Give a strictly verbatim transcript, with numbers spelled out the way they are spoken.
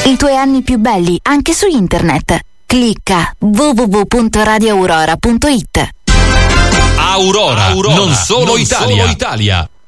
I tuoi anni più belli anche su internet. Clicca w w w punto radio aurora punto it. Aurora, Aurora, non solo non Italia. Solo Italia.